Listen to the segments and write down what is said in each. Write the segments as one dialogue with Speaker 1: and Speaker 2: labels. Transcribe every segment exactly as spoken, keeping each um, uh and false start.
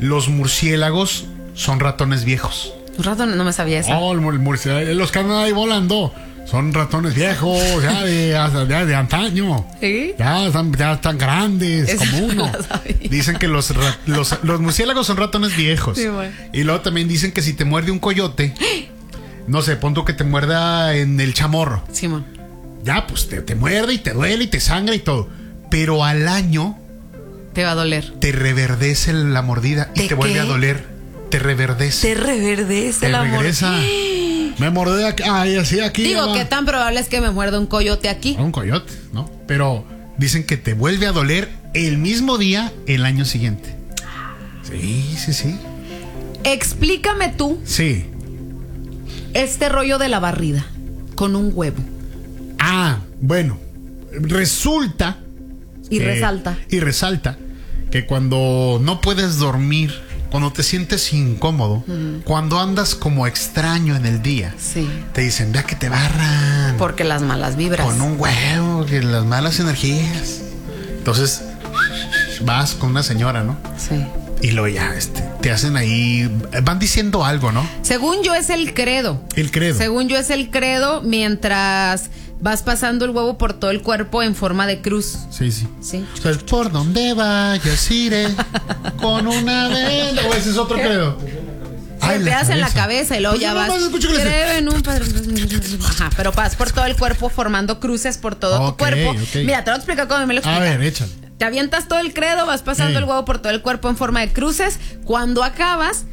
Speaker 1: los murciélagos son ratones viejos.
Speaker 2: Un rato no me sabía eso.
Speaker 1: Oh, el murciélago, los que andan ahí volando son ratones viejos, ya de, ya de antaño.
Speaker 2: ¿Sí?
Speaker 1: Ya están, ya están grandes,
Speaker 2: Eso
Speaker 1: como
Speaker 2: no
Speaker 1: uno.
Speaker 2: lo sabía.
Speaker 1: Dicen que los, ra- los, los murciélagos son ratones viejos.
Speaker 2: Sí, bueno.
Speaker 1: Y luego también dicen que si te muerde un coyote, no sé, pon tú que te muerda en el chamorro.
Speaker 2: Simón.
Speaker 1: Ya, pues te, te muerde y te duele y te sangra y todo. Pero al año
Speaker 2: Te va a doler.
Speaker 1: te reverdece la mordida y
Speaker 2: ¿De
Speaker 1: te vuelve
Speaker 2: qué?
Speaker 1: a doler. Te reverdece.
Speaker 2: Te reverdece
Speaker 1: Te
Speaker 2: el amor.
Speaker 1: regresa. Me mordé aquí. Ay, así aquí.
Speaker 2: Digo,
Speaker 1: va.
Speaker 2: ¿qué tan probable es que me muerda un coyote aquí?
Speaker 1: Un coyote, ¿no? Pero dicen que te vuelve a doler el mismo día el año siguiente. Sí, sí, sí.
Speaker 2: Explícame tú
Speaker 1: Sí.
Speaker 2: este rollo de la barrida con un huevo.
Speaker 1: Ah, bueno. Resulta.
Speaker 2: Y
Speaker 1: que-
Speaker 2: resalta.
Speaker 1: Y resalta que cuando no puedes dormir, cuando te sientes incómodo, cuando andas como extraño en el día,
Speaker 2: Sí.
Speaker 1: te dicen, vea que te barran.
Speaker 2: Porque las malas vibras.
Speaker 1: Con un huevo, que las malas energías. Entonces, vas con una señora, ¿no?
Speaker 2: Sí.
Speaker 1: Y luego ya, este, te hacen ahí, van diciendo algo, ¿no?
Speaker 2: Según yo es el credo.
Speaker 1: El credo.
Speaker 2: Según yo es el credo mientras vas pasando el huevo por todo el cuerpo en forma de cruz.
Speaker 1: Sí, sí.
Speaker 2: Sí.
Speaker 1: O sea, por donde vayas iré con una venda. O ese es otro credo.
Speaker 2: Te pegas en la cabeza y luego
Speaker 1: Pues
Speaker 2: ya
Speaker 1: yo
Speaker 2: vas.
Speaker 1: nomás escucho que le
Speaker 2: Creo en un padre. Ajá, pero vas por todo el cuerpo formando cruces por todo
Speaker 1: Ok,
Speaker 2: tu cuerpo.
Speaker 1: ok.
Speaker 2: Mira, te lo voy a explicar cómo me lo
Speaker 1: A
Speaker 2: explica.
Speaker 1: ver, échale.
Speaker 2: Te avientas todo el credo, vas pasando
Speaker 1: Ey.
Speaker 2: el huevo por todo el cuerpo en forma de cruces. Cuando acabas,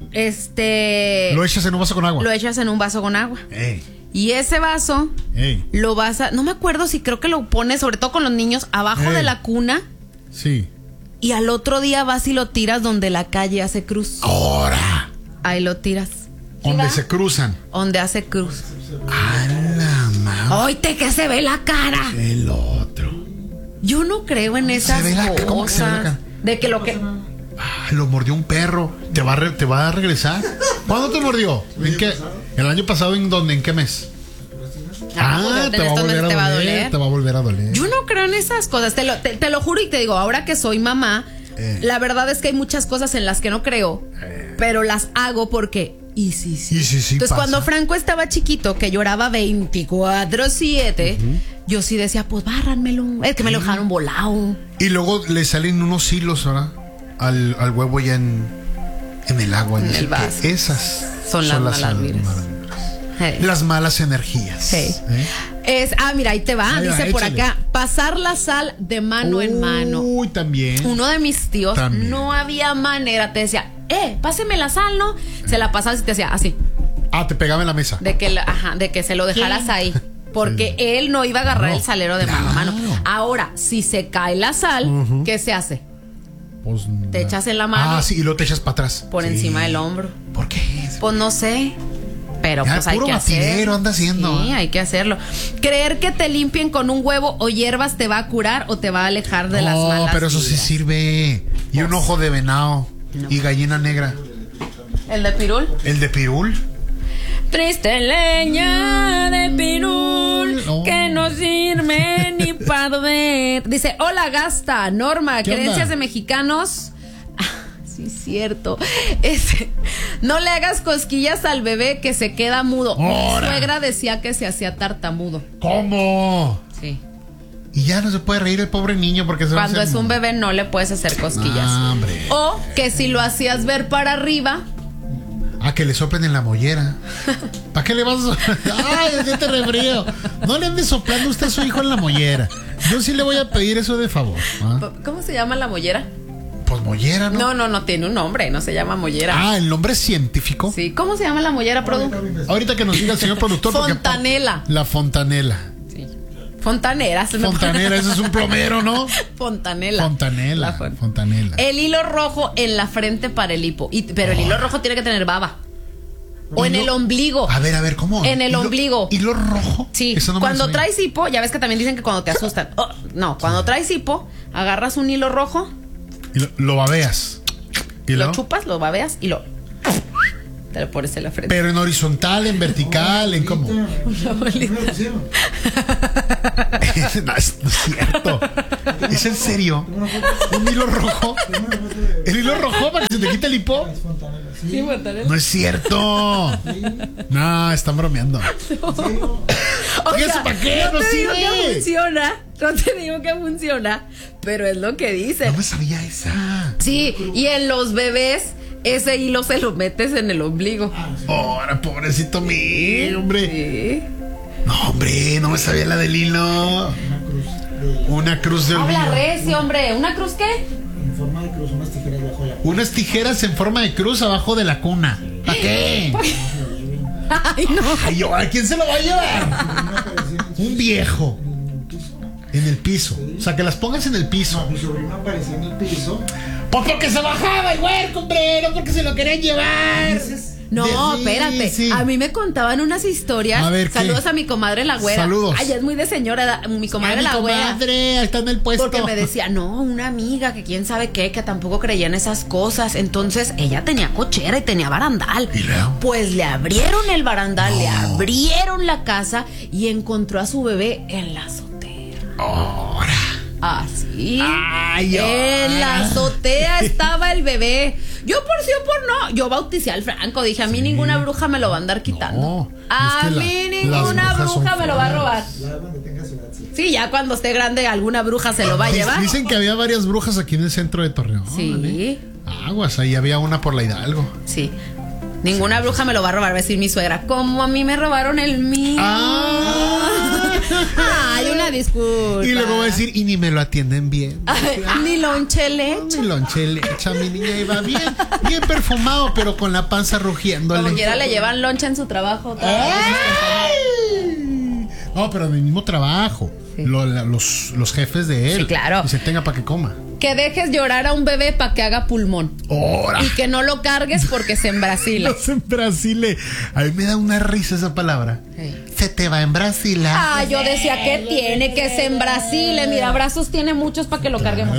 Speaker 2: este.
Speaker 1: Lo echas en un vaso con agua.
Speaker 2: Lo echas en un vaso con agua.
Speaker 1: Ey,
Speaker 2: Y ese vaso
Speaker 1: ey.
Speaker 2: lo vas a. No me acuerdo si creo que lo pones, sobre todo con los niños, abajo
Speaker 1: Ey.
Speaker 2: de la cuna.
Speaker 1: Sí.
Speaker 2: Y al otro día vas y lo tiras donde la calle hace cruz.
Speaker 1: Ahora.
Speaker 2: Ahí lo tiras.
Speaker 1: Donde
Speaker 2: va?
Speaker 1: se cruzan.
Speaker 2: Donde hace cruz.
Speaker 1: A la madre.
Speaker 2: ¡Oíte que se ve la cara!
Speaker 1: El otro.
Speaker 2: Yo no creo en esas
Speaker 1: ve la- ¿cómo que se ve la
Speaker 2: cosas.
Speaker 1: cara?
Speaker 2: De que lo que.
Speaker 1: Ah, lo mordió un perro. ¿Te va, a re- te va a regresar? ¿Cuándo te mordió? ¿En qué? ¿El año pasado en dónde? ¿En qué mes? Ah,
Speaker 2: pues,
Speaker 1: te
Speaker 2: en
Speaker 1: va a
Speaker 2: estos
Speaker 1: volver
Speaker 2: meses
Speaker 1: a
Speaker 2: te va a
Speaker 1: doler.
Speaker 2: doler.
Speaker 1: Te va a volver a doler.
Speaker 2: Yo no creo en esas cosas. Te lo, te, te lo juro y te digo, ahora que soy mamá,
Speaker 1: Eh.
Speaker 2: la verdad es que hay muchas cosas en las que no creo,
Speaker 1: Eh.
Speaker 2: pero las hago porque. Y sí, sí.
Speaker 1: Y sí, sí
Speaker 2: Entonces,
Speaker 1: pasa.
Speaker 2: cuando Franco estaba chiquito, que lloraba veinticuatro siete, yo sí decía, pues bárranmelo. Es que me lo dejaron volado.
Speaker 1: Y luego le salen unos hilos, ¿verdad? Al, al huevo ya en, en el agua.
Speaker 2: En
Speaker 1: Dice
Speaker 2: el
Speaker 1: que
Speaker 2: vaso.
Speaker 1: Esas
Speaker 2: Son las malas vibras.
Speaker 1: malas vibras.
Speaker 2: Hey.
Speaker 1: Las malas energías.
Speaker 2: Sí.
Speaker 1: ¿eh?
Speaker 2: Es, ah, mira, ahí te va.
Speaker 1: Ahí va,
Speaker 2: Dice por
Speaker 1: échale.
Speaker 2: acá, pasar la sal de mano en mano.
Speaker 1: Uy, también.
Speaker 2: Uno de mis tíos
Speaker 1: También.
Speaker 2: no había manera, te decía, eh, páseme la sal, ¿no? Se la pasabas y te decía así,
Speaker 1: Ah, te pegaba en la mesa.
Speaker 2: de que, la- ajá, de que se lo dejaras ahí. Porque él no iba a agarrar
Speaker 1: Claro,
Speaker 2: el salero de mano a mano.
Speaker 1: claro.
Speaker 2: Ahora, si se cae la sal,
Speaker 1: Ujú.
Speaker 2: ¿qué se hace?
Speaker 1: Pues,
Speaker 2: Te echas en la mano.
Speaker 1: Ah, sí, y lo te echas para atrás.
Speaker 2: Por
Speaker 1: Sí.
Speaker 2: encima del hombro.
Speaker 1: ¿Por qué?
Speaker 2: Pues no sé. Pero
Speaker 1: Ya,
Speaker 2: pues hay
Speaker 1: puro
Speaker 2: que hacerlo.
Speaker 1: batidero anda haciendo,
Speaker 2: Sí,
Speaker 1: ¿eh?
Speaker 2: hay que hacerlo. Creer que te limpien con un huevo o hierbas te va a curar o te va a alejar de las
Speaker 1: No,
Speaker 2: malas
Speaker 1: pero eso sí
Speaker 2: vibras.
Speaker 1: sirve. Y un ojo de venado.
Speaker 2: No.
Speaker 1: Y gallina negra.
Speaker 2: ¿El de pirul?
Speaker 1: ¿El de pirul?
Speaker 2: Triste leña de pirul
Speaker 1: No.
Speaker 2: que no sirve ni para arder. Dice, hola Gasta, Norma,
Speaker 1: ¿Qué
Speaker 2: creencias
Speaker 1: onda?
Speaker 2: de mexicanos. Ah, sí, cierto. Ese, no le hagas cosquillas al bebé que se queda mudo. Mi
Speaker 1: Ora.
Speaker 2: suegra decía que se hacía tartamudo.
Speaker 1: ¿Cómo?
Speaker 2: Sí.
Speaker 1: Y ya no se puede reír el pobre niño porque se va a
Speaker 2: Cuando
Speaker 1: hacer-
Speaker 2: es un bebé no le puedes hacer cosquillas.
Speaker 1: Ah, hombre.
Speaker 2: O que si lo hacías ver para arriba,
Speaker 1: Ah, que le soplen en la mollera. ¿Para qué le vas a... Ay, es que te refrío. No le ande soplando usted a su hijo en la mollera. Yo sí le voy a pedir eso de favor. ¿ah?
Speaker 2: ¿cómo se llama la mollera?
Speaker 1: Pues mollera, ¿no?
Speaker 2: No, no, no tiene un nombre, no se llama mollera.
Speaker 1: Ah, el nombre científico.
Speaker 2: Sí, ¿cómo se llama la mollera, produ?
Speaker 1: Ahorita que nos diga el señor productor. porque-
Speaker 2: Fontanela.
Speaker 1: La fontanela.
Speaker 2: Sí. Fontanera. se me-
Speaker 1: Fontanera, ese es un plomero, ¿no?
Speaker 2: Fontanela.
Speaker 1: Fontanela.
Speaker 2: La fon-
Speaker 1: Fontanela.
Speaker 2: El hilo rojo en la frente para el hipo. Y- pero el hilo rojo tiene que tener baba. O en
Speaker 1: Hilo-
Speaker 2: el ombligo.
Speaker 1: A ver, a ver, ¿cómo?
Speaker 2: En el
Speaker 1: Hilo-
Speaker 2: ombligo.
Speaker 1: ¿Hilo rojo?
Speaker 2: Sí,
Speaker 1: Eso no me lo
Speaker 2: cuando
Speaker 1: sabía.
Speaker 2: traes hipo, ya ves que también dicen que cuando te asustan. Oh, no, cuando traes hipo, agarras un hilo rojo,
Speaker 1: Y lo, lo babeas. ¿Y
Speaker 2: lo
Speaker 1: luego?
Speaker 2: chupas, lo babeas y lo. Te lo pones en la frente.
Speaker 1: Pero en horizontal, en vertical, en cómo.
Speaker 2: Una bolita.
Speaker 1: no, es, no es cierto. ¿Es en serio? ¿Un hilo rojo? ¿El hilo rojo para que se te quite el hipo?
Speaker 2: Sí, Fontanela.
Speaker 1: No es cierto. No, están bromeando.
Speaker 2: O
Speaker 1: ¿Y eso
Speaker 2: sea,
Speaker 1: para qué?
Speaker 2: no
Speaker 1: No
Speaker 2: te digo que
Speaker 1: sirve.
Speaker 2: funciona, no te digo que funciona, pero es lo que dice.
Speaker 1: No me sabía esa.
Speaker 2: Sí, y en los bebés ese hilo se lo metes en el ombligo.
Speaker 1: Ahora, pobrecito mío, hombre.
Speaker 2: Sí.
Speaker 1: No, hombre, no me sabía la del hilo. Una cruz de
Speaker 2: Habla
Speaker 1: olvido.
Speaker 2: recio, hombre. ¿Una cruz qué?
Speaker 3: En forma de cruz, unas tijeras debajo de la
Speaker 1: Unas tijeras en forma de cruz abajo de la cuna. ¿Para qué?
Speaker 2: Ay, no.
Speaker 1: Ay, ¿a quién se lo va a llevar? Un viejo. En el piso. O sea, que las pongas en el piso.
Speaker 3: Mi sobrino apareció en el piso.
Speaker 1: Pues porque se bajaba el huerco, hombre. No porque se lo querían llevar.
Speaker 2: No,
Speaker 1: Sí,
Speaker 2: espérate.
Speaker 1: sí.
Speaker 2: A mí me contaban unas historias.
Speaker 1: A ver, ¿qué?
Speaker 2: Saludos a mi comadre la güera.
Speaker 1: Saludos.
Speaker 2: Ay, es muy de señora. Mi comadre
Speaker 1: Ay,
Speaker 2: la
Speaker 1: mi
Speaker 2: güera.
Speaker 1: comadre, está en el puesto.
Speaker 2: Porque me decía, no, una amiga que quién sabe qué, que tampoco creía en esas cosas. Entonces ella tenía cochera y tenía barandal.
Speaker 1: ¿Y luego?
Speaker 2: Pues le abrieron el barandal,
Speaker 1: No.
Speaker 2: le abrieron la casa y encontró a su bebé en la azotea.
Speaker 1: Ahora.
Speaker 2: Así.
Speaker 1: Ay,
Speaker 2: en la
Speaker 1: ahora.
Speaker 2: azotea estaba el bebé. Yo por sí o por no, yo bauticé al Franco. Dije, a mí ninguna bruja me lo va a andar quitando.
Speaker 1: No,
Speaker 2: a
Speaker 1: es que la-
Speaker 2: mí
Speaker 1: las
Speaker 2: ninguna
Speaker 1: brujas son
Speaker 2: bruja me lo va a
Speaker 1: feas.
Speaker 2: robar.
Speaker 3: La cuando tenga su edad, sí.
Speaker 2: Sí, ya cuando esté grande alguna bruja se lo va a
Speaker 1: Dic-
Speaker 2: llevar.
Speaker 1: Dicen que había varias brujas aquí en el centro de Torreón.
Speaker 2: Sí.
Speaker 1: ¿eh? Aguas, ahí había una por la Hidalgo.
Speaker 2: Sí. Ninguna bruja me lo va a robar, va a decir mi suegra. Como a mí me robaron el mío.
Speaker 1: Ah.
Speaker 2: Ay, una disculpa.
Speaker 1: Y luego va a decir, y ni me lo atienden bien.
Speaker 2: Ay, ni lonche leche.
Speaker 1: Mi lonche le echa, mi niña iba bien, bien perfumado, pero con la panza rugiéndole.
Speaker 2: Como quiera le llevan lonche en su trabajo. otra vez.
Speaker 1: ¡Ay! No, pero del mismo trabajo.
Speaker 2: Sí.
Speaker 1: Lo- la- los, los jefes de él.
Speaker 2: Sí, claro.
Speaker 1: Y se tenga para que coma.
Speaker 2: Que dejes llorar a un bebé para que haga pulmón.
Speaker 1: ¡Hora!
Speaker 2: Y que no lo cargues porque se embrasila.
Speaker 1: No sé en Brasil. A mí me da una risa esa palabra.
Speaker 2: Sí.
Speaker 1: Se te va en Brasil.
Speaker 2: Ah, yo decía que tiene que se embrasile. Mira, brazos tiene muchos para que lo carguemos.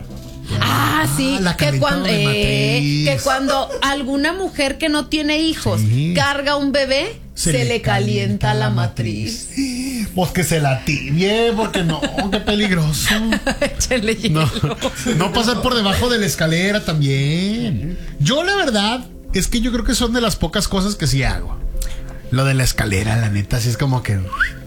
Speaker 2: Ah, sí,
Speaker 1: la
Speaker 2: que
Speaker 1: calentadora
Speaker 2: cuando,
Speaker 1: de
Speaker 2: eh,
Speaker 1: matriz.
Speaker 2: que cuando alguna mujer que no tiene hijos
Speaker 1: Sí.
Speaker 2: carga un bebé, se, le calienta, la matriz.
Speaker 1: Pues que se la tibie, porque no, qué peligroso.
Speaker 2: Échenle hielo.
Speaker 1: No, no pasar por debajo de la escalera también. Yo la verdad es que yo creo que son de las pocas cosas que sí hago. Lo de la escalera, la neta, sí es como que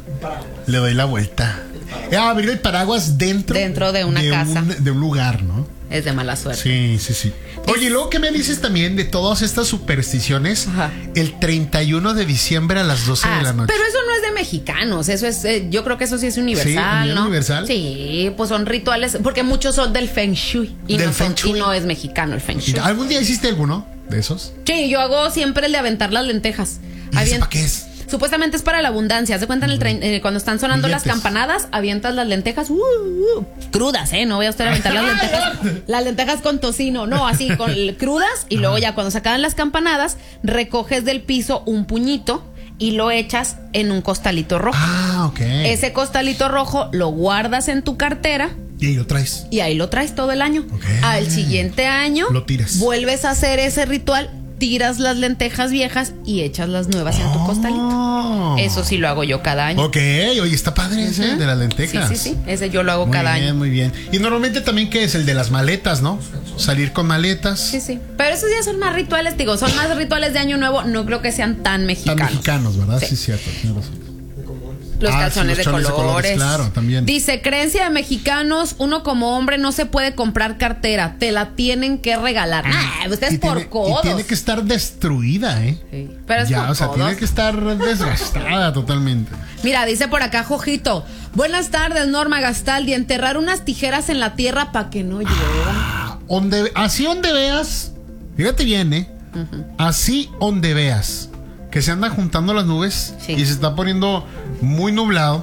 Speaker 1: le doy la vuelta. Eh, abrir el paraguas dentro,
Speaker 2: Dentro de una casa.
Speaker 1: un, de un lugar, ¿no?
Speaker 2: Es de mala suerte.
Speaker 1: Sí, sí, sí. Oye, ¿y luego qué me dices también de todas estas supersticiones?
Speaker 2: Ajá.
Speaker 1: El treinta y uno de diciembre a las doce
Speaker 2: Ah,
Speaker 1: de la noche.
Speaker 2: pero eso no es de mexicanos, eso es, eh, yo creo que eso sí es universal,
Speaker 1: Sí, ¿a nivel
Speaker 2: ¿no?
Speaker 1: universal?
Speaker 2: Sí, pues son rituales, porque muchos son del Feng Shui y,
Speaker 1: Del
Speaker 2: no, son-
Speaker 1: Feng Shui.
Speaker 2: y no es mexicano el Feng Shui.
Speaker 1: ¿Algún día hiciste alguno de esos?
Speaker 2: Sí, yo hago siempre el de aventar las lentejas.
Speaker 1: ¿Y ese
Speaker 2: Avien-
Speaker 1: para qué es?
Speaker 2: Supuestamente es para la abundancia. ¿Se cuentan el trein- eh, cuando están sonando las
Speaker 1: Billetes.
Speaker 2: campanadas? Avientas las lentejas, uh, uh, crudas, ¿eh? No voy a usted a aventar las lentejas, las lentejas con tocino, no, así, con el- crudas. Y luego ya cuando se acaban las campanadas, recoges del piso un puñito y lo echas en un costalito rojo.
Speaker 1: Ah, ok.
Speaker 2: Ese costalito rojo lo guardas en tu cartera
Speaker 1: Y ahí lo traes.
Speaker 2: y ahí lo traes todo el año.
Speaker 1: Ok.
Speaker 2: Al siguiente año
Speaker 1: Lo tiras.
Speaker 2: vuelves a hacer ese ritual, tiras las lentejas viejas y echas las nuevas en tu costalito.
Speaker 1: Oh.
Speaker 2: Eso sí lo hago yo cada año.
Speaker 1: Ok, oye, está padre ese de las lentejas.
Speaker 2: Sí, sí, sí. Ese yo lo hago
Speaker 1: Muy
Speaker 2: cada
Speaker 1: bien,
Speaker 2: año.
Speaker 1: muy bien. Y normalmente también, ¿qué es? El de las maletas, ¿no? Salir con maletas.
Speaker 2: Sí, sí. Pero esos ya son más rituales, digo, son más rituales de Año Nuevo. No creo que sean tan
Speaker 1: Tan
Speaker 2: mexicanos.
Speaker 1: mexicanos, ¿verdad?
Speaker 2: Sí.
Speaker 1: Sí, cierto. Tienes razón.
Speaker 2: Los
Speaker 1: Ah,
Speaker 2: calzones,
Speaker 1: sí, los
Speaker 2: de,
Speaker 1: chones de
Speaker 2: colores.
Speaker 1: colores, claro, también.
Speaker 2: Dice, creencia de mexicanos, uno como hombre no se puede comprar cartera, te la tienen que regalar. Ah, ustedes
Speaker 1: Y
Speaker 2: por
Speaker 1: tiene,
Speaker 2: codos.
Speaker 1: y tiene que estar destruida, ¿eh?
Speaker 2: Sí, pero es
Speaker 1: ya,
Speaker 2: por
Speaker 1: o sea,
Speaker 2: codos.
Speaker 1: tiene que estar desgastada totalmente.
Speaker 2: Mira, dice por acá Jojito, buenas tardes Norma Gastaldi, enterrar unas tijeras en la tierra para que no llueva.
Speaker 1: Donde, así donde veas, fíjate bien, ¿eh? Así donde veas que se andan juntando las nubes
Speaker 2: Sí.
Speaker 1: y se está poniendo muy nublado,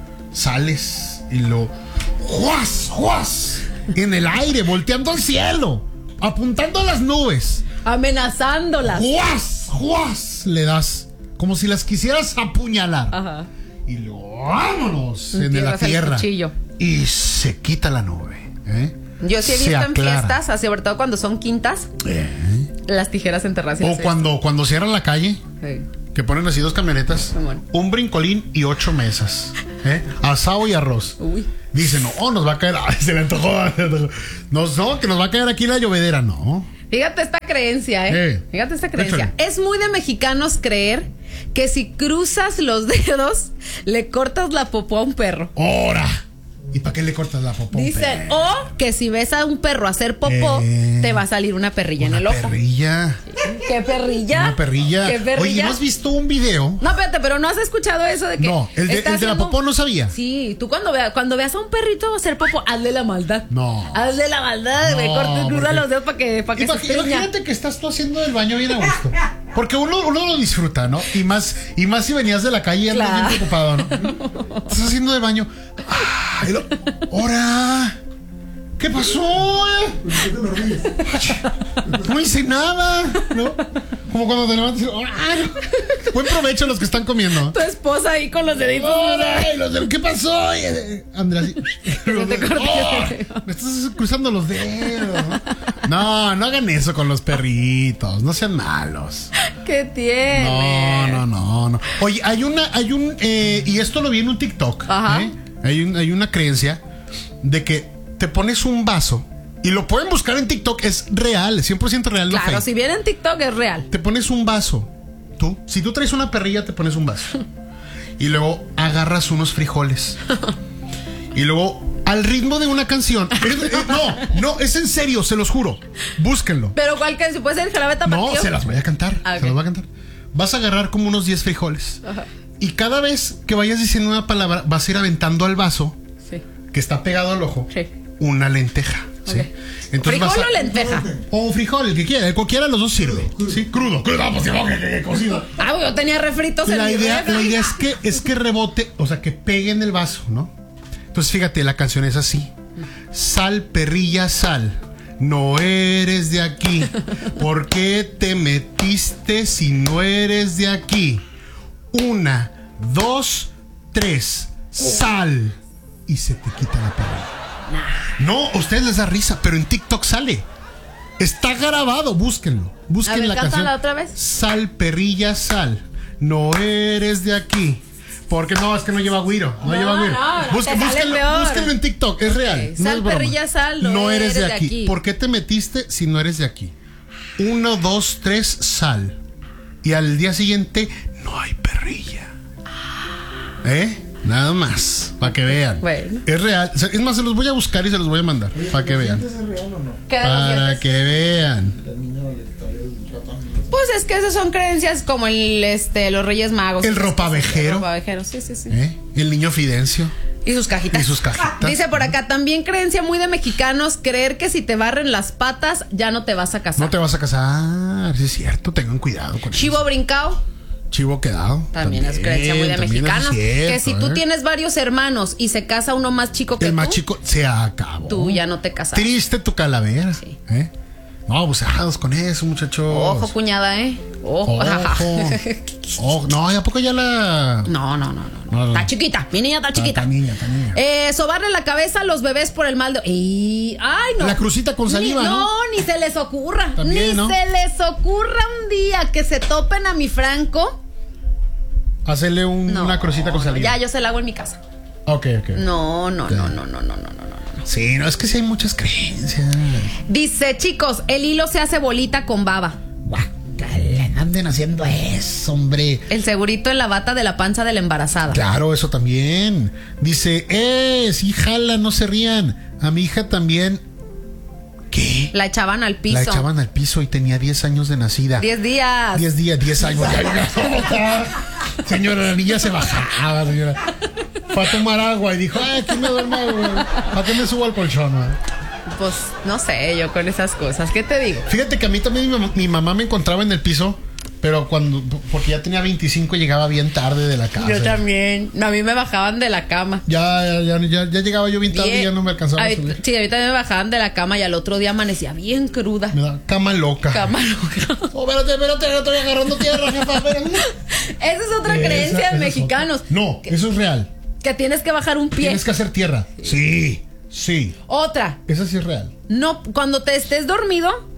Speaker 1: sales y lo ¡juas! ¡juas! En el aire, volteando al cielo, apuntando a las nubes.
Speaker 2: Amenazándolas.
Speaker 1: ¡Juas! ¡juas! Le das como si las quisieras apuñalar.
Speaker 2: Ajá.
Speaker 1: Y luego vámonos en la
Speaker 2: Entierras el
Speaker 1: tierra.
Speaker 2: cuchillo.
Speaker 1: Y se quita la nube. ¿eh?
Speaker 2: Yo sí he
Speaker 1: Se
Speaker 2: visto en
Speaker 1: aclara.
Speaker 2: fiestas, así, sobre todo cuando son quintas,
Speaker 1: Eh.
Speaker 2: Las tijeras enterradas.
Speaker 1: O cuando, cuando cierran la calle,
Speaker 2: Sí.
Speaker 1: que ponen así dos camionetas,
Speaker 2: Bueno.
Speaker 1: un brincolín y ocho mesas. ¿eh? Asado y arroz.
Speaker 2: Uy.
Speaker 1: Dicen, no, oh, nos va a caer. Ay, se le antojó. No, no, que nos va a caer aquí la llovedera, no.
Speaker 2: Fíjate esta creencia, ¿eh?
Speaker 1: Eh,
Speaker 2: Fíjate esta creencia.
Speaker 1: échale.
Speaker 2: Es muy de mexicanos creer que si cruzas los dedos, le cortas la popó a un perro.
Speaker 1: ¡Hora! ¿Y para qué le cortas la popó?
Speaker 2: Dicen, o que si ves a un perro hacer popó,
Speaker 1: Eh,
Speaker 2: te va a salir una perrilla en
Speaker 1: Una
Speaker 2: el ojo.
Speaker 1: perrilla.
Speaker 2: ¿Qué perrilla?
Speaker 1: Una perrilla.
Speaker 2: ¿Qué perrilla?
Speaker 1: Oye, ¿no has visto un video?
Speaker 2: No, espérate, pero ¿no has escuchado eso de que
Speaker 1: No, el de,
Speaker 2: está
Speaker 1: el de la
Speaker 2: haciendo-
Speaker 1: popó no sabía.
Speaker 2: Sí, tú cuando, vea, cuando veas a un perrito hacer popó, hazle la maldad.
Speaker 1: No.
Speaker 2: Hazle la maldad, güey.
Speaker 1: No,
Speaker 2: Corta, cruza
Speaker 1: porque-
Speaker 2: los dedos para que, para que se
Speaker 1: Imag-
Speaker 2: estriña.
Speaker 1: Imagínate que estás tú haciendo el baño bien a gusto. Porque uno, uno lo disfruta, ¿no? Y más, y más si venías de la calle y andas
Speaker 2: Claro.
Speaker 1: bien preocupado, ¿no? Estás haciendo de baño. ¡Ay, lo- ¡Hora! ¿Qué pasó? eh?
Speaker 3: ¿Por qué te lo ríes?
Speaker 1: No hice nada, ¿no? Como cuando te levantas y ¡ay! Buen provecho a los que están comiendo.
Speaker 2: Tu esposa ahí con los deditos.
Speaker 1: ¡Ay, los de- ¿Qué pasó? Eh, Andrea, así.
Speaker 2: te corté.
Speaker 1: ¡Oh! Me estás cruzando los dedos. No, no hagan eso con los perritos. No sean malos.
Speaker 2: ¿Qué tiene?
Speaker 1: No, no, no, no. Oye, hay una, hay un, eh, y esto lo vi en un TikTok.
Speaker 2: Ajá.
Speaker 1: ¿eh? Hay, un- hay una creencia de que te pones un vaso y lo pueden buscar en TikTok. Es real, cien por ciento real. No
Speaker 2: Claro,
Speaker 1: fake.
Speaker 2: si viene en TikTok es real.
Speaker 1: Te pones un vaso. Tú, si tú traes una perrilla, te pones un vaso. Y luego agarras unos frijoles. Y luego, al ritmo de una canción. Es- eh, no, no, es en serio, se los juro. Búsquenlo.
Speaker 2: Pero cuál que si puede ser el jarabe
Speaker 1: No,
Speaker 2: tapatío.
Speaker 1: se las voy a cantar.
Speaker 2: Ah,
Speaker 1: Se
Speaker 2: ok.
Speaker 1: las voy a cantar. Vas a agarrar como unos diez frijoles.
Speaker 2: Ajá.
Speaker 1: Y cada vez que vayas diciendo una palabra, vas a ir aventando al vaso
Speaker 2: Sí.
Speaker 1: que está pegado al ojo
Speaker 2: Sí.
Speaker 1: una lenteja. ¿sí?
Speaker 2: Ok.
Speaker 1: Entonces vas
Speaker 2: ¿Frijol
Speaker 1: a-
Speaker 2: o lenteja?
Speaker 1: O frijol, el que quiera, cualquiera de los dos sirve. Sí, crudo, crudo, pues si no, que- que- que cocido.
Speaker 2: Ah, yo tenía refritos en
Speaker 1: La
Speaker 2: mi
Speaker 1: idea,
Speaker 2: refri.
Speaker 1: la idea es que es que rebote, o sea, que pegue en el vaso, ¿no? Entonces, fíjate, la canción es así. Sal, perrilla, sal. No eres de aquí. ¿Por qué te metiste si no eres de aquí? Una, dos, tres. Sal. Y se te quita la perrilla. No, a ustedes les da risa, pero en TikTok sale. Está grabado, búsquenlo. Busquen
Speaker 2: A ver,
Speaker 1: la
Speaker 2: cántala
Speaker 1: canción.
Speaker 2: otra vez.
Speaker 1: Sal, perrilla, sal. No eres de aquí. Porque no, es que no lleva güiro. No,
Speaker 2: No,
Speaker 1: lleva güiro.
Speaker 2: no, no,
Speaker 1: Busquen-
Speaker 2: te sale
Speaker 1: búsquenlo,
Speaker 2: peor.
Speaker 1: búsquenlo en TikTok, es real.
Speaker 2: Ok,
Speaker 1: no
Speaker 2: sal,
Speaker 1: es broma.
Speaker 2: perrilla, sal, no
Speaker 1: eres de
Speaker 2: eres de
Speaker 1: aquí.
Speaker 2: aquí.
Speaker 1: ¿Por qué te metiste si no eres de aquí? Uno, dos, tres, sal. Y al día siguiente, no hay perrilla. ¿Eh? Nada más, para que vean.
Speaker 2: Bueno.
Speaker 1: Es real. O sea, es más, se los voy a buscar y se los voy a mandar. Para que vean.
Speaker 3: ¿Es real o no?
Speaker 2: ¿Qué de los
Speaker 1: Para
Speaker 2: dientes?
Speaker 1: que vean.
Speaker 3: La niña le trae el ratón.
Speaker 2: Pues es que esas son creencias como el este los Reyes Magos.
Speaker 1: El ropavejero.
Speaker 2: El ropavejero, sí, sí, sí.
Speaker 1: ¿Eh? El niño Fidencio.
Speaker 2: Y sus cajitas.
Speaker 1: Y sus cajitas.
Speaker 2: Dice por acá, también creencia muy de mexicanos, creer que si te barren las patas ya no te vas a casar.
Speaker 1: No te vas a casar. Sí, es cierto. Tengan cuidado con
Speaker 2: Chivo
Speaker 1: eso.
Speaker 2: brincao,
Speaker 1: Chivo quedado.
Speaker 2: también, es creencia muy de
Speaker 1: también es
Speaker 2: mexicanos.
Speaker 1: cierto,
Speaker 2: que si tú
Speaker 1: ¿eh?
Speaker 2: tienes varios hermanos y se casa uno más chico que
Speaker 1: El
Speaker 2: tú,
Speaker 1: más chico se acabó.
Speaker 2: tú ya no te casas.
Speaker 1: Triste tu calavera.
Speaker 2: Sí.
Speaker 1: ¿Eh? No, abusados con eso, muchachos.
Speaker 2: Ojo, cuñada, ¿eh? Ojo.
Speaker 1: Ojo. Ojo. No, ¿y a poco ya la.
Speaker 2: No, no, no, no,
Speaker 1: No,
Speaker 2: no.
Speaker 1: no.
Speaker 2: Está chiquita, mi niña está chiquita.
Speaker 1: Está niña, está niña.
Speaker 2: Eh, sobarle la cabeza a los bebés por el mal de... Y... Ay, no.
Speaker 1: La crucita con saliva,
Speaker 2: Ni,
Speaker 1: ¿no?
Speaker 2: No, ni se les ocurra.
Speaker 1: También,
Speaker 2: ni
Speaker 1: ¿no?
Speaker 2: se les ocurra un día que se topen a mi Franco.
Speaker 1: Hacerle un-
Speaker 2: No,
Speaker 1: una crucita con saliva.
Speaker 2: Ya, yo se la hago en mi casa.
Speaker 1: Ok, ok.
Speaker 2: No, no,
Speaker 1: Ok.
Speaker 2: no, no, no, no, no, no, no.
Speaker 1: Sí, no, es que sí hay muchas creencias.
Speaker 2: Dice, chicos, el hilo se hace bolita con baba.
Speaker 1: Guácala, no anden haciendo eso, hombre.
Speaker 2: El segurito en la bata de la panza de la embarazada.
Speaker 1: Claro, eso también. Dice, eh, sí, jala, no se rían. A mi hija también. ¿Qué?
Speaker 2: La echaban al piso.
Speaker 1: La echaban al piso y tenía diez años de nacida.
Speaker 2: Diez días.
Speaker 1: diez días, diez años. Ya, señora, la niña se bajaba, señora. Fue a tomar agua y dijo, ay, aquí me duermo, güey. ¿Para qué me subo al colchón, güey?
Speaker 2: Pues no sé, yo con esas cosas. ¿Qué te digo?
Speaker 1: Fíjate que a mí también mi mamá, mi mamá me encontraba en el piso, pero cuando, porque ya tenía veinticinco y llegaba bien tarde de la casa.
Speaker 2: Yo también. A mí me bajaban de la cama.
Speaker 1: Ya, ya, ya, ya, ya llegaba yo bien tarde
Speaker 2: Bien.
Speaker 1: y ya no me alcanzaba a
Speaker 2: Ay,
Speaker 1: subir.
Speaker 2: sí, ahorita me bajaban de la cama y al otro día amanecía bien cruda.
Speaker 1: Me da cama loca.
Speaker 2: Cama loca.
Speaker 1: Oh, espérate, espérate, que estoy agarrando tierra, jefa, espérate.
Speaker 2: Esa es otra
Speaker 1: Esa-
Speaker 2: creencia
Speaker 1: esa
Speaker 2: de
Speaker 1: es
Speaker 2: mexicanos.
Speaker 1: otra. No, eso es real.
Speaker 2: Que tienes que bajar un pie.
Speaker 1: Tienes que hacer tierra. Sí, sí.
Speaker 2: Otra.
Speaker 1: Esa sí es real.
Speaker 2: No, cuando te estés dormido,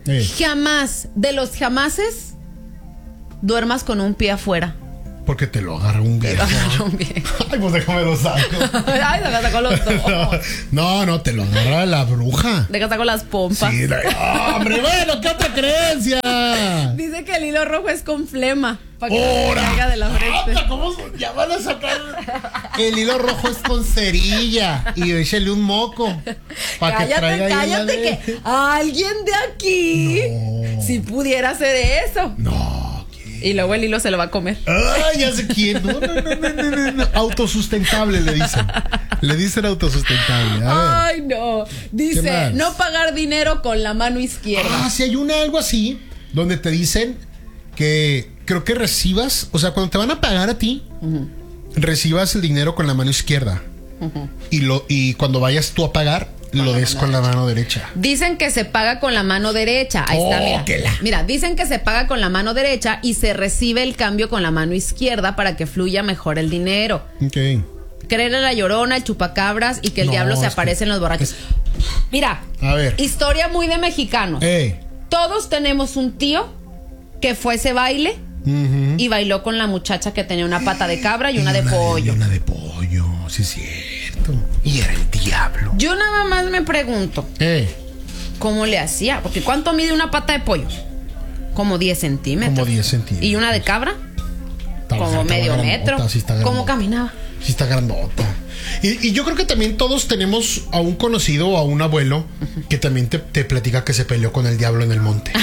Speaker 1: Eh.
Speaker 2: Jamás, de los jamases, duermas con un pie afuera.
Speaker 1: Porque te lo agarra un viejo.
Speaker 2: Un pie.
Speaker 1: Ay, pues déjame lo saco.
Speaker 2: Ay, deja sacar los dos.
Speaker 1: No, no, te lo agarra la bruja.
Speaker 2: Deja sacar las pompas.
Speaker 1: Sí, la- hombre, bueno, ¿qué otra creencia?
Speaker 2: Dice que el hilo rojo es con flema. Para que
Speaker 1: ¡Hora!
Speaker 2: no caiga de la frente.
Speaker 1: Anda, ¿cómo se- ya van a sacar? El hilo rojo es con cerilla. Y échale un moco. Para que
Speaker 2: Cállate,
Speaker 1: traiga ahí
Speaker 2: cállate,
Speaker 1: la de-
Speaker 2: que alguien de aquí
Speaker 1: No.
Speaker 2: si pudiera hacer eso.
Speaker 1: No.
Speaker 2: Y luego el hilo se lo va a comer.
Speaker 1: Ay, ya sé quién. No, no, no, no, no, no, no. Autosustentable le dicen. Le dicen autosustentable. A ver.
Speaker 2: Ay, no.
Speaker 1: ¿Qué
Speaker 2: Dice,
Speaker 1: más?
Speaker 2: no pagar dinero con la mano izquierda.
Speaker 1: Ah, si hay una algo así donde te dicen que creo que recibas, o sea, cuando te van a pagar a ti,
Speaker 2: Uh-huh.
Speaker 1: recibas el dinero con la mano izquierda.
Speaker 2: Uh-huh.
Speaker 1: Y lo y cuando vayas tú a pagar, lo
Speaker 2: la
Speaker 1: des
Speaker 2: mano
Speaker 1: con la mano derecha.
Speaker 2: Dicen que se paga con la mano derecha. Ahí está, mira.
Speaker 1: Tóquela.
Speaker 2: Mira, dicen que se paga con la mano derecha y se recibe el cambio con la mano izquierda para que fluya mejor el dinero.
Speaker 1: Ok.
Speaker 2: Creer en la llorona, el chupacabras y que el
Speaker 1: No,
Speaker 2: diablo se
Speaker 1: es
Speaker 2: aparece
Speaker 1: que-
Speaker 2: en los borrachos. Mira,
Speaker 1: A ver.
Speaker 2: historia muy de mexicanos.
Speaker 1: Ey.
Speaker 2: Todos tenemos un tío que fue a ese baile
Speaker 1: Ujú.
Speaker 2: y bailó con la muchacha que tenía una pata de cabra y una de
Speaker 1: y
Speaker 2: pollo.
Speaker 1: una de pollo, sí es cierto. Y era el diablo.
Speaker 2: Yo nada más me pregunto,
Speaker 1: Ey.
Speaker 2: ¿cómo le hacía? Porque ¿cuánto mide una pata de pollo? Como diez centímetros.
Speaker 1: Como diez centímetros.
Speaker 2: ¿Y una de cabra?
Speaker 1: Estaba-
Speaker 2: Como
Speaker 1: estaba
Speaker 2: medio
Speaker 1: grandota,
Speaker 2: metro.
Speaker 1: sí está
Speaker 2: ¿Cómo
Speaker 1: grandota.
Speaker 2: caminaba?
Speaker 1: Sí está grandota. Y, y yo creo que también todos tenemos a un conocido o a un abuelo que también te, te platica que se peleó con el diablo en el monte.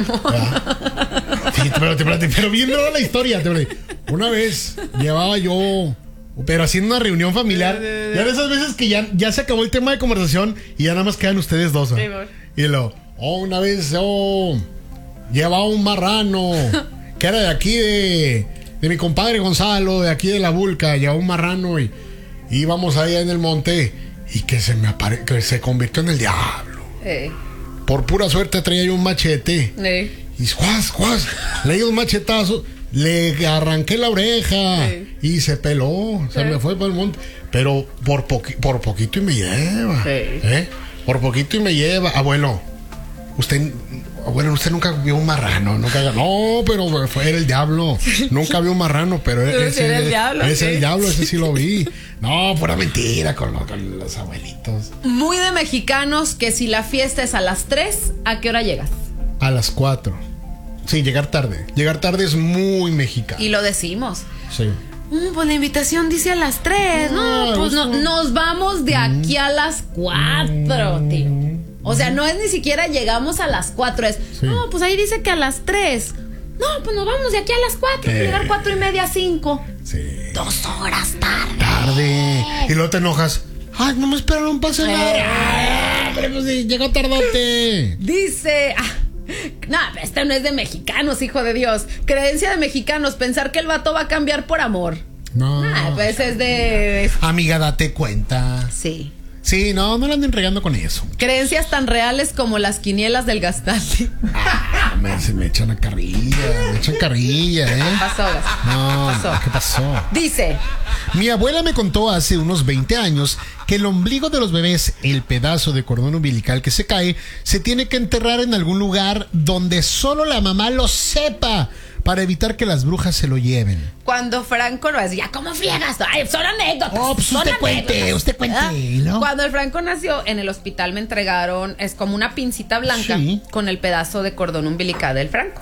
Speaker 1: ¿Verdad? Sí, pero, te plati- pero viendo la historia, te plati- una vez llevaba yo, pero haciendo una reunión familiar, ya de esas veces que ya, ya se acabó el tema de conversación y ya nada más quedan ustedes dos. ¿no?
Speaker 2: Sí, amor.
Speaker 1: Y lo, oh, una vez yo llevaba un marrano que era de aquí de, de mi compadre Gonzalo, de aquí de la Vulca, llevaba un marrano y íbamos allá en el monte y que se me apare que se convirtió en el diablo.
Speaker 2: Eh,
Speaker 1: Por pura suerte traía yo un machete.
Speaker 2: eh.
Speaker 1: Y juas, juas, le di un machetazo, le arranqué la oreja
Speaker 2: Sí.
Speaker 1: y se peló, se
Speaker 2: Sí.
Speaker 1: me fue para el monte. Pero por, poqui- por poquito y me lleva.
Speaker 2: Sí.
Speaker 1: ¿eh? Por poquito y me lleva. Abuelo, usted, abuelo, usted nunca vio un marrano. Nunca, no, pero fue era el diablo. Nunca vio un marrano, pero
Speaker 2: Pero sí
Speaker 1: ese
Speaker 2: era el diablo,
Speaker 1: ese
Speaker 2: sí.
Speaker 1: el diablo, ese sí lo vi. No, pura mentira con, lo- con los abuelitos.
Speaker 2: Muy de mexicanos que si la fiesta es a las tres, ¿a qué hora llegas?
Speaker 1: A las cuatro. Sí, llegar tarde. Llegar tarde es muy mexicano.
Speaker 2: Y lo decimos.
Speaker 1: Sí.
Speaker 2: Mm, pues la invitación dice a las tres. No,
Speaker 1: No,
Speaker 2: pues no,
Speaker 1: eso-
Speaker 2: nos vamos de aquí a las cuatro, tío. O sea, no es ni siquiera llegamos a las cuatro, es,
Speaker 1: Sí.
Speaker 2: no, pues ahí dice que a las tres. No, pues nos vamos de aquí a las cuatro,
Speaker 1: Eh.
Speaker 2: llegar cuatro y media, cinco.
Speaker 1: Sí.
Speaker 2: Dos horas tarde.
Speaker 1: Tarde. Y luego te enojas. Ay, no me esperaron para cenar.
Speaker 2: Eh.
Speaker 1: Ay, pero pues sí, llegó tardote.
Speaker 2: Dice, ah, no, este no es de mexicanos, hijo de Dios. Creencia de mexicanos, pensar que el vato va a cambiar por amor.
Speaker 1: No.
Speaker 2: Ah, pues es de...
Speaker 1: Amiga, date cuenta.
Speaker 2: Sí.
Speaker 1: Sí, no, no la anden regando con eso.
Speaker 2: Creencias tan reales como las quinielas del Gastante.
Speaker 1: Ah, me, se me echan a carrilla. Me echan carrilla, ¿eh?
Speaker 2: ¿Qué pasó, Gas?
Speaker 1: No,
Speaker 2: ¿Qué pasó?
Speaker 1: ¿qué pasó?
Speaker 2: Dice,
Speaker 1: Mi abuela me contó hace unos veinte años que el ombligo de los bebés, el pedazo de cordón umbilical que se cae, se tiene que enterrar en algún lugar donde solo la mamá lo sepa para evitar que las brujas se lo lleven.
Speaker 2: cuando Franco no decía, ¿cómo friegas? Ay, son anécdotas.
Speaker 1: Oh, pues
Speaker 2: son
Speaker 1: usted cuente,
Speaker 2: anécdotas".
Speaker 1: usted cuente,
Speaker 2: ¿Ah?
Speaker 1: ¿no?
Speaker 2: Cuando el Franco nació, en el hospital me entregaron, es como una pincita blanca
Speaker 1: Sí.
Speaker 2: con el pedazo de cordón umbilical del Franco.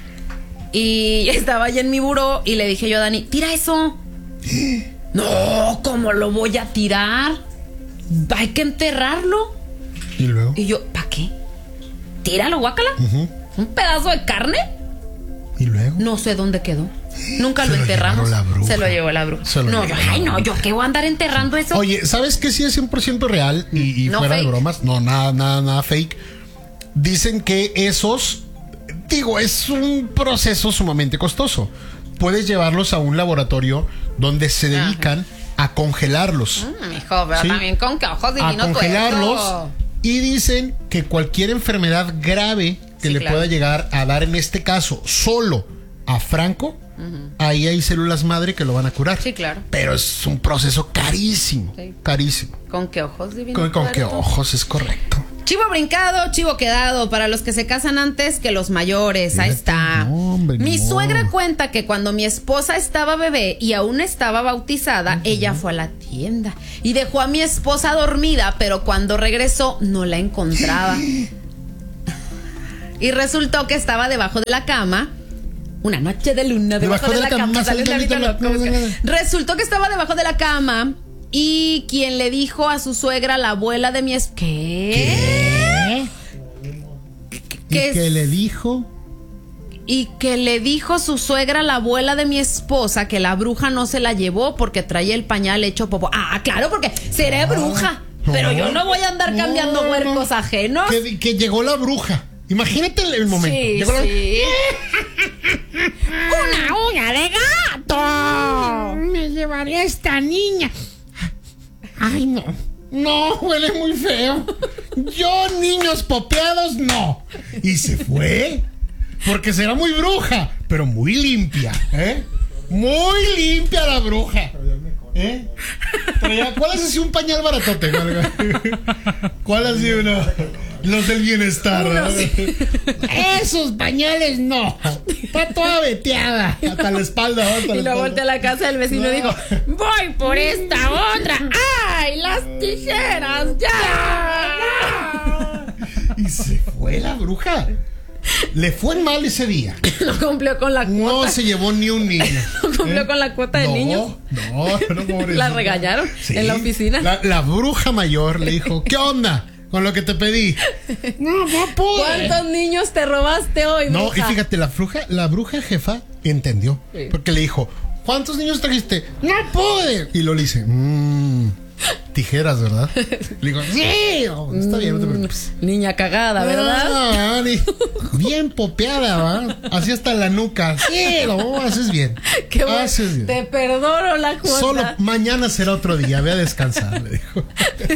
Speaker 2: Y estaba allá en mi buró y le dije yo a Dani, tira eso. No, ¿cómo lo voy a tirar? Hay que enterrarlo.
Speaker 1: Y luego.
Speaker 2: Y yo, ¿para qué? Tíralo, guácala.
Speaker 1: Ujú.
Speaker 2: ¿Un pedazo de carne?
Speaker 1: Y luego.
Speaker 2: No sé dónde quedó. Nunca
Speaker 1: Se
Speaker 2: lo
Speaker 1: lo
Speaker 2: enterramos.
Speaker 1: llevaron la bruja.
Speaker 2: Se lo llevó la bruja.
Speaker 1: Se lo
Speaker 2: No,
Speaker 1: llevó
Speaker 2: yo,
Speaker 1: la
Speaker 2: ay, no,
Speaker 1: bruja.
Speaker 2: yo qué voy a andar enterrando eso.
Speaker 1: Oye, ¿sabes qué sí es cien por ciento real? Y, y
Speaker 2: No
Speaker 1: fuera de
Speaker 2: fake.
Speaker 1: bromas. No, nada, nada, nada fake. Dicen que esos. Digo, es un proceso sumamente costoso. Puedes llevarlos a un laboratorio donde se dedican a congelarlos.
Speaker 2: Mm, hijo, pero
Speaker 1: Sí.
Speaker 2: también con que ojos
Speaker 1: A
Speaker 2: divinos
Speaker 1: congelarlos.
Speaker 2: tuerto.
Speaker 1: Y dicen que cualquier enfermedad grave que
Speaker 2: Sí,
Speaker 1: le
Speaker 2: claro.
Speaker 1: pueda llegar a dar, en este caso, solo a Franco, ahí hay células madre que lo van a curar.
Speaker 2: Sí, claro.
Speaker 1: Pero es un proceso carísimo.
Speaker 2: Sí.
Speaker 1: Carísimo.
Speaker 2: ¿Con qué ojos divinos
Speaker 1: ¿Con, con qué
Speaker 2: tuerto?
Speaker 1: ojos? Es correcto.
Speaker 2: Chivo brincado, chivo quedado, para los que se casan antes que los mayores, ahí
Speaker 1: Fíjate,
Speaker 2: está.
Speaker 1: no, hombre,
Speaker 2: mi
Speaker 1: no.
Speaker 2: suegra cuenta que cuando mi esposa estaba bebé y aún estaba bautizada, uh-huh. ella fue a la tienda y dejó a mi esposa dormida, pero cuando regresó no la encontraba. Y resultó que estaba debajo de la cama. Una noche de luna debajo, debajo de, de la, la cama, cama salió un loco. Resultó que estaba debajo de la cama. Y quien le dijo a su suegra, la abuela de mi esposa. ¿Qué?
Speaker 1: ¿Qué? ¿Y que le dijo?
Speaker 2: Y que le dijo su suegra, la abuela de mi esposa, que la bruja no se la llevó porque traía el pañal hecho popo. Ah, claro, porque seré bruja. No, pero yo no voy a andar cambiando no, huercos no. ajenos.
Speaker 1: Que, que llegó la bruja. Imagínate el momento.
Speaker 2: Sí,
Speaker 1: llegó
Speaker 2: sí.
Speaker 4: La... Una uña de gato. Me llevaré a esta niña. Ay, no.
Speaker 1: No, huele muy feo. Yo, niños popeados, no. Y se fue. Porque será muy bruja, pero muy limpia, ¿eh? Muy limpia la bruja. ¿Eh? Traía, ¿cuál es así un pañal baratote? ¿Cuál ha sido uno? Los del bienestar, ¿no? Sí.
Speaker 4: Esos pañales no. Está toda veteada.
Speaker 1: Hasta la espalda. Hasta
Speaker 2: y
Speaker 1: la
Speaker 2: luego volteé a la casa del vecino no. y dijo: voy por esta otra. ¡Ay, las tijeras! ¡Ya!
Speaker 1: Y se fue la bruja. Le fue mal ese día.
Speaker 2: No cumplió con la cuota.
Speaker 1: No se llevó ni un niño.
Speaker 2: No cumplió
Speaker 1: ¿Eh?
Speaker 2: con la cuota de
Speaker 1: no,
Speaker 2: niños.
Speaker 1: No, no, pobrecita.
Speaker 2: La regañaron sí. en la oficina.
Speaker 1: La, la bruja mayor le dijo: ¿qué onda con lo que te pedí?
Speaker 4: No, no pude.
Speaker 2: ¿Cuántos niños te robaste hoy,
Speaker 1: No,
Speaker 2: bruja?
Speaker 1: y fíjate, la bruja, la bruja jefa entendió. Sí. Porque le dijo: ¿cuántos niños trajiste? No pude. Y lo le dice: mmm. Tijeras, ¿verdad? Le digo, sí, oh, está bien, no te preocupes.
Speaker 2: Niña cagada, ¿verdad?
Speaker 1: Ah, ni, bien popeada, ¿va? Así hasta la nuca. Sí, lo haces bien.
Speaker 2: Qué bueno.
Speaker 1: Haces bien.
Speaker 2: Te perdono la cuota.
Speaker 1: Solo mañana será otro día, ve a descansar, le dijo.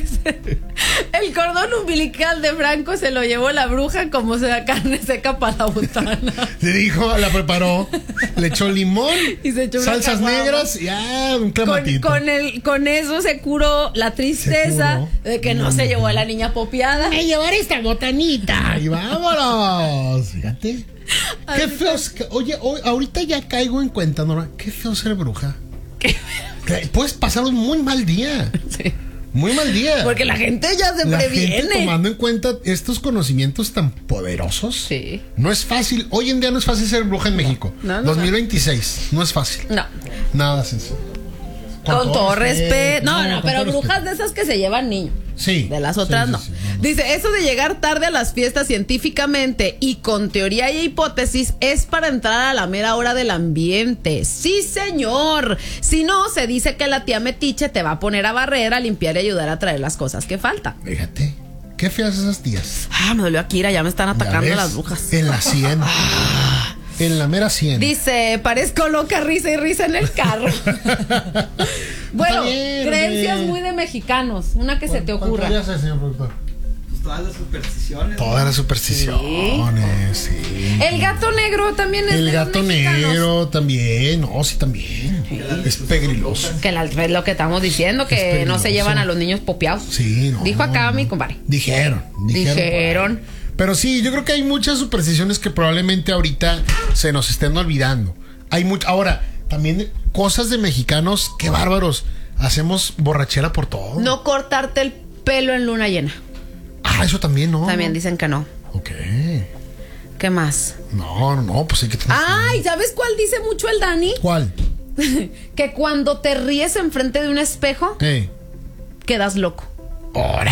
Speaker 2: El cordón umbilical de Franco se lo llevó la bruja como sea carne seca para la botana.
Speaker 1: Le dijo, la preparó, le echó limón,
Speaker 2: y se echó
Speaker 1: salsas negras y ah, un clamatito.
Speaker 2: Con, con, el, con eso se curó la tristeza de que no, no se llevó a la niña popeada.
Speaker 4: Me llevaré esta botanita.
Speaker 1: Y vámonos. Fíjate. Qué feo. Oye, hoy, ahorita ya caigo en cuenta, Nora. Qué feo ser bruja.
Speaker 2: ¿Qué?
Speaker 1: Puedes pasar un muy mal día.
Speaker 2: Sí.
Speaker 1: Muy mal día.
Speaker 2: Porque la gente ya se
Speaker 1: la
Speaker 2: previene.
Speaker 1: Gente tomando en cuenta estos conocimientos tan poderosos.
Speaker 2: Sí.
Speaker 1: No es fácil. Hoy en día no es fácil ser bruja en México.
Speaker 2: No, no,
Speaker 1: dos mil veintiséis. No. no es fácil.
Speaker 2: No.
Speaker 1: Nada sencillo.
Speaker 2: Con, con todo respeto. No, no, no pero brujas
Speaker 1: respeto.
Speaker 2: De esas que se llevan niños.
Speaker 1: Sí.
Speaker 2: De las otras
Speaker 1: sí,
Speaker 2: no.
Speaker 1: Sí, sí, no, no.
Speaker 2: Dice, eso de llegar tarde a las fiestas científicamente y con teoría y hipótesis es para entrar a la mera hora del ambiente. Sí, señor. Si no, se dice que la tía Metiche te va a poner a barrer, a limpiar y ayudar a traer las cosas que faltan.
Speaker 1: Fíjate. Qué feas esas tías.
Speaker 2: Ah, me dolió Akira, ya me están atacando las brujas.
Speaker 1: En la sien. En la mera cien.
Speaker 2: Dice, parezco loca, risa y risa en el carro. Bueno, bien, creencias bien. Muy de mexicanos. Una que se te ocurra.
Speaker 1: ¿Cuánto ya sé, señor productor?
Speaker 3: Pues todas las supersticiones.
Speaker 1: Todas las supersticiones, sí. sí.
Speaker 2: El gato negro también es
Speaker 1: El
Speaker 2: de
Speaker 1: gato
Speaker 2: los mexicanos.
Speaker 1: negro también. No, sí, también. Sí. Es pegriloso.
Speaker 2: Que la, es lo que estamos diciendo, que no se llevan a los niños popeados.
Speaker 1: Sí, no.
Speaker 2: Dijo acá
Speaker 1: no.
Speaker 2: mi compadre.
Speaker 1: Dijeron. Dijeron.
Speaker 2: Dijeron.
Speaker 1: Pero sí, yo creo que hay muchas supersticiones que probablemente ahorita se nos estén olvidando. Hay mucho. Ahora, también cosas de mexicanos, qué bárbaros. Hacemos borrachera por todo.
Speaker 2: No cortarte el pelo en luna llena.
Speaker 1: Ah, eso también no.
Speaker 2: También dicen que no.
Speaker 1: Ok.
Speaker 2: ¿Qué más?
Speaker 1: No, no, no, pues hay que tener.
Speaker 2: Ay, ¿sabes cuál dice mucho el Dani?
Speaker 1: ¿Cuál?
Speaker 2: Que cuando te ríes enfrente de un espejo,
Speaker 1: hey.
Speaker 2: quedas loco.
Speaker 1: Ahora.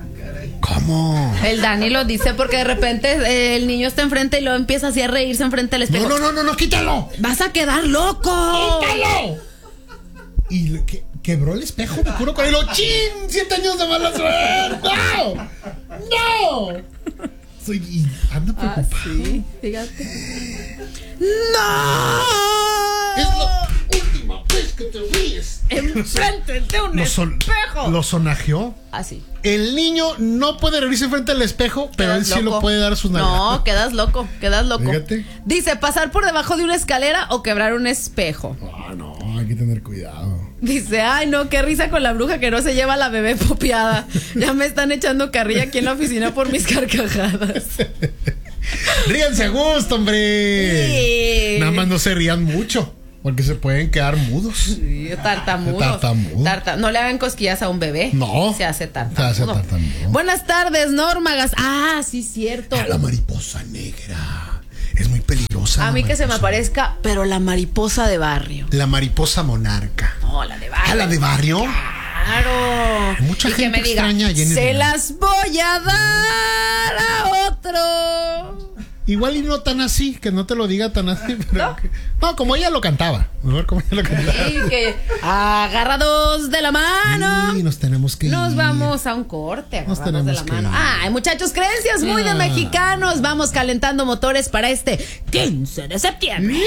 Speaker 1: ¿Cómo?
Speaker 2: El Dani lo dice porque de repente eh, el niño está enfrente y luego empieza así a reírse enfrente del espejo.
Speaker 1: No, no, no, no, no, quítalo.
Speaker 2: Vas a quedar loco.
Speaker 1: ¡Quítalo! Y le, que, quebró el espejo, me juro con él. ¡Chin! ¡Siete años de mala suerte! ¡No! ¡No! Soy, y anda preocupado.
Speaker 2: Ah, sí, fíjate.
Speaker 1: ¡No! Es la última vez que te ríes.
Speaker 2: Enfrente de un lo son, espejo.
Speaker 1: Lo sonajeó.
Speaker 2: Así.
Speaker 1: El niño no puede reírse enfrente del espejo, pero él sí lo puede dar sus nalgas.
Speaker 2: No, quedas loco, quedas loco.
Speaker 1: Fíjate.
Speaker 2: Dice, pasar por debajo de una escalera o quebrar un espejo.
Speaker 1: Ah, no, hay que tener cuidado.
Speaker 2: Dice, ay no, qué risa con la bruja que no se lleva a la bebé popeada. Ya me están echando carrilla aquí en la oficina por mis carcajadas.
Speaker 1: Ríanse a gusto, hombre.
Speaker 2: Sí.
Speaker 1: Nada más no se rían mucho, porque se pueden quedar mudos.
Speaker 2: Sí, tartamudo.
Speaker 1: Tartamudo.
Speaker 2: Tarta- no le hagan cosquillas a un bebé.
Speaker 1: No.
Speaker 2: Se hace tartamudo.
Speaker 1: Se hace tartamudo.
Speaker 2: Buenas tardes, Normagas. Ah, sí, cierto.
Speaker 1: La mariposa negra. Es muy peligrosa.
Speaker 2: A mí que se me
Speaker 1: mariposa.
Speaker 2: aparezca, pero la mariposa de barrio.
Speaker 1: La mariposa monarca.
Speaker 2: No, la de barrio.
Speaker 1: ¿Ah, la de barrio?
Speaker 2: Claro.
Speaker 1: Mucha
Speaker 2: Y que
Speaker 1: gente
Speaker 2: me diga,
Speaker 1: extraña allá en el
Speaker 2: se
Speaker 1: verano.
Speaker 2: las voy a dar a otro.
Speaker 1: Igual y no tan así, que no te lo diga tan así. Pero
Speaker 2: ¿No?
Speaker 1: que- no, como ella lo cantaba. Mejor como ella lo cantaba.
Speaker 2: Y que agarrados de la mano.
Speaker 1: Y nos tenemos que
Speaker 2: Nos
Speaker 1: ir.
Speaker 2: vamos a un corte,
Speaker 1: Nos
Speaker 2: agarrados de la
Speaker 1: tenemos que
Speaker 2: mano.
Speaker 1: ir.
Speaker 2: Ay, muchachos, creencias muy de
Speaker 1: Ah.
Speaker 2: mexicanos. Vamos calentando motores para este quince de septiembre.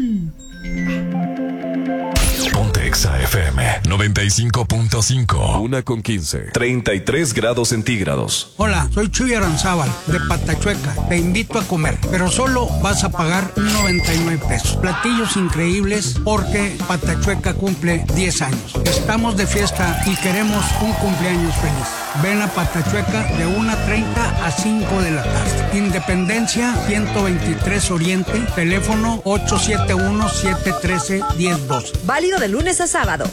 Speaker 5: Ponte Exa F M noventa y cinco punto cinco.
Speaker 6: Una con quince.
Speaker 5: treinta y tres grados centígrados.
Speaker 7: Hola, soy Chuy Aranzábal, de Patachueca. Te invito a comer, pero solo vas a pagar noventa y nueve pesos. Platillos increíbles porque Patachueca cumple diez años. Estamos de fiesta y queremos un cumpleaños feliz. Ven a Patachueca de una treinta a cinco de la tarde. Independencia ciento veintitrés Oriente, teléfono ocho siete uno, siete uno tres, uno cero dos.
Speaker 8: Válido de lunes a sábado.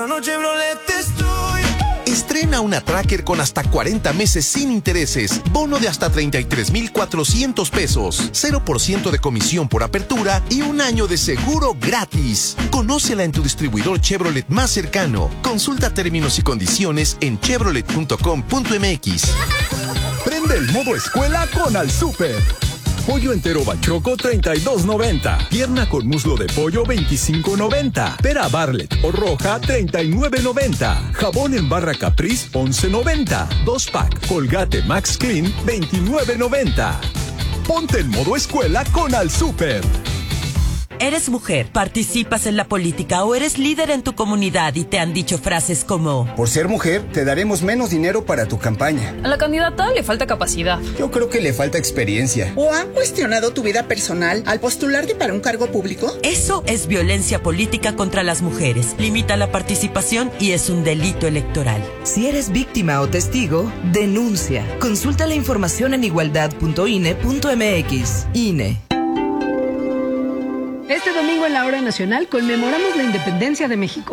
Speaker 9: Estrena una Tracker con hasta cuarenta meses sin intereses, bono de hasta treinta y tres mil cuatrocientos pesos, cero por ciento de comisión por apertura y un año de seguro gratis. Conócela en tu distribuidor Chevrolet más cercano. Consulta términos y condiciones en chevrolet punto com punto m x.
Speaker 6: Prende el modo escuela con Al Super. Pollo entero bachoco treinta y dos noventa. Pierna con muslo de pollo veinticinco noventa. Pera Barlet o roja treinta y nueve noventa. Jabón en barra Caprice once noventa. Dos pack Colgate Max Clean veintinueve noventa. Ponte en modo escuela con Al Super.
Speaker 8: Eres mujer, participas en la política o eres líder en tu comunidad y te han dicho frases como:
Speaker 10: por ser mujer, te daremos menos dinero para tu campaña.
Speaker 11: A la candidata le falta capacidad.
Speaker 10: Yo creo que le falta experiencia.
Speaker 12: ¿O han cuestionado tu vida personal al postularte para un cargo público?
Speaker 8: Eso es violencia política contra las mujeres. Limita la participación y es un delito electoral.
Speaker 13: Si eres víctima o testigo, denuncia. Consulta la información en igualdad punto i n e punto m x. I N E.
Speaker 14: Este domingo en la Hora Nacional conmemoramos la independencia de México.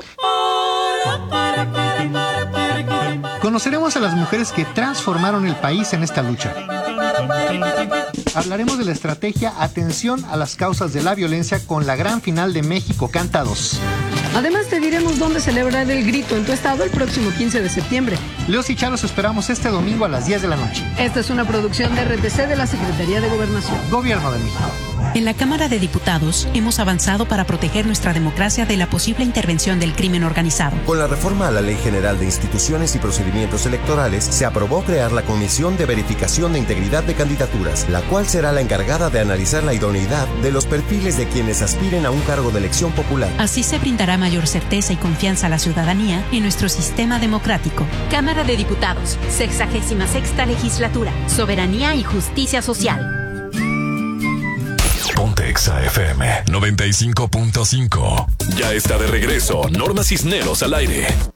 Speaker 15: Conoceremos a las mujeres que transformaron el país en esta lucha. Hablaremos de la estrategia Atención a las causas de la violencia con la gran final de México Canta dos.
Speaker 14: Además te diremos dónde celebrar el grito en tu estado el próximo quince de septiembre.
Speaker 15: Leos y Chalos esperamos este domingo a las diez de la noche.
Speaker 14: Esta es una producción de R T C de la Secretaría de Gobernación.
Speaker 15: Gobierno de México.
Speaker 16: En la Cámara de Diputados hemos avanzado para proteger nuestra democracia de la posible intervención del crimen organizado.
Speaker 17: Con la reforma a la Ley General de Instituciones y Procedimientos Electorales, se aprobó crear la Comisión de Verificación de Integridad de Candidaturas, la cual será la encargada de analizar la idoneidad de los perfiles de quienes aspiren a un cargo de elección popular.
Speaker 16: Así se brindará mayor certeza y confianza a la ciudadanía en nuestro sistema democrático.
Speaker 18: Cámara de Diputados, sexagésima sexta legislatura, soberanía y justicia social.
Speaker 5: Ponte Exa F M noventa y cinco punto cinco.
Speaker 6: Ya está de regreso Norma Cisneros al aire.